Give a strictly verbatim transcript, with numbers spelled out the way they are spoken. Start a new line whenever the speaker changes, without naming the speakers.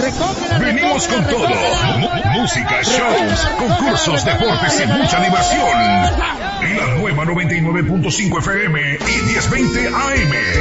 Venimos con todo. M- música, shows, concursos, deportes y mucha diversión. En la nueva noventa y nueve punto cinco F M y diez veinte A M.